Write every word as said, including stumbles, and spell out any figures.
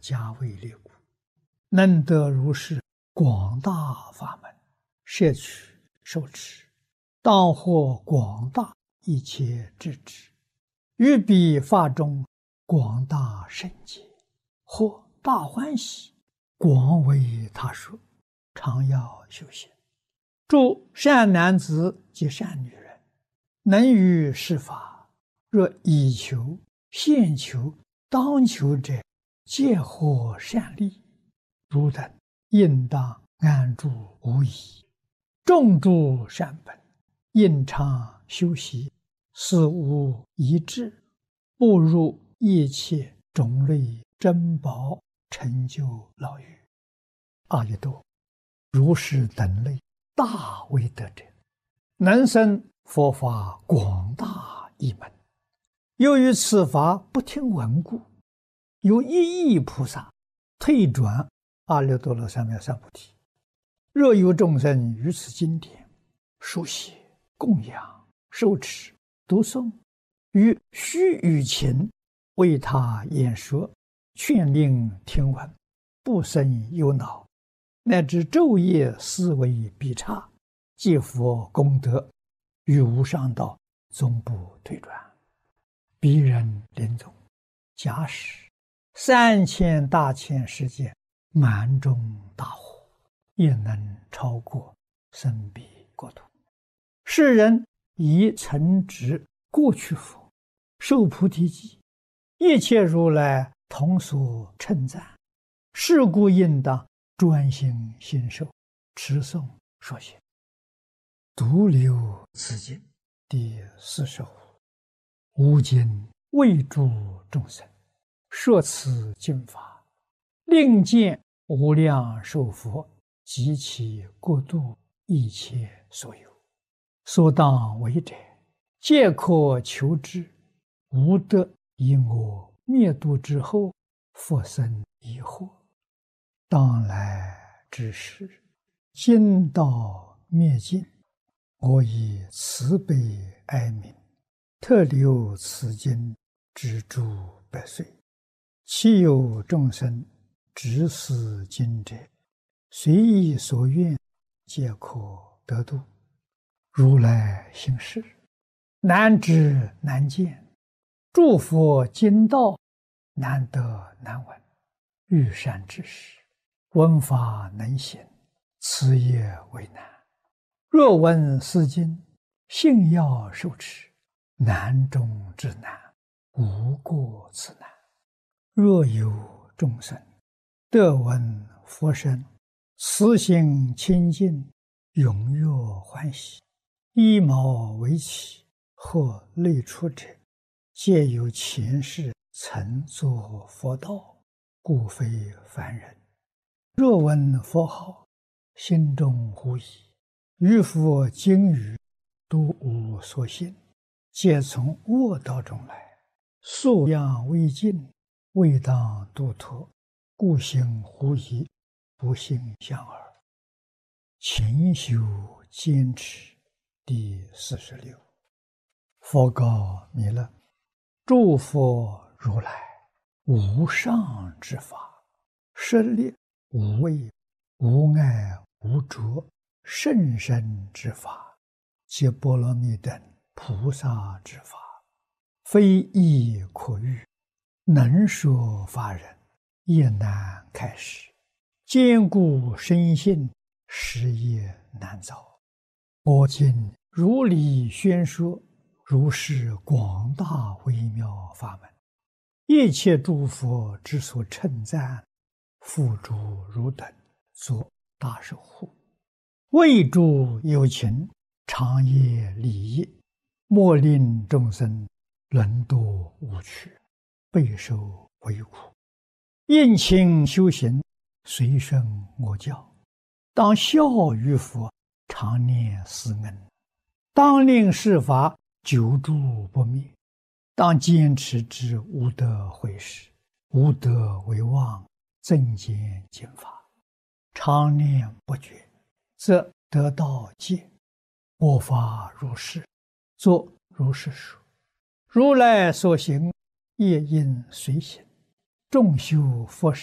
加为列故，能得如是广大法门，摄取受持，当获广大一切智智，于彼法中广大圣解，或大欢喜，广为他说，常要修行。诸善男子及善女人，能于是法，若以求、现求、当求者，皆获善利。汝等应当安住无疑，种诸善本，应常修习，死无遗志，步入一切种类珍宝，成就牢狱。阿逸多，如是等类大威德者，能生佛法广大一门。由于此法不听闻故，有一亿菩萨退转阿耨多罗三藐三菩提。若有众生于此经典书写、供养、受持、读诵，于须臾前为他演说，劝令听闻，不生忧恼，乃至昼夜思维必差，即佛功德，于无上道终不退转。彼人临终，假使三千大千世界满中大火，也能超过生彼国土。世人以曾植过去佛，受菩提记，一切如来同所称赞。是故应当专心信受，持诵说行。独留此经第四十五。吾今为诸众生说此经法，令见无量寿佛及其国度一切所有，所当为者，皆可求之。无得以我灭度之后，复生疑惑。当来之时，今道灭尽，我以慈悲哀悯，特留此经之诸百岁。其有众生执此经者，随意所愿，皆可得度。如来行事，难知难见，诸佛经道难得难闻。欲善知识，闻法能行，此也为难。若闻是经，信要受持，难中之难，无过此难。若有众生得闻佛声，慈心清净，踊跃欢喜，依毛为起，或类出者，皆有前世曾作佛道，故非凡人。若闻佛号，心中狐疑，于佛经语都无所信，皆从恶道中来，素养未尽，未当度脱，故行狐疑，不信相耳。勤修坚持第四十六。佛告弥勒：诸佛如来无上之法，舍利无畏、无碍、无着、甚深之法，皆波罗蜜等菩萨之法，非易可喻，能说法人也难开示，坚固深信，实也难造。我今如理宣说，如是广大微妙法门，一切诸佛之所称赞，付诸汝等作大守护，为诸有情长夜利益，莫令众生沦堕无趣，备受为苦。应勤修行，随顺我教，当效于佛，常念思恩，当令世法久住不灭，当坚持之无得毁时，无得为妄，增减经法，常念不绝，则得道戒。我法如是，作如是说。如来所行，业应随行。众修佛事，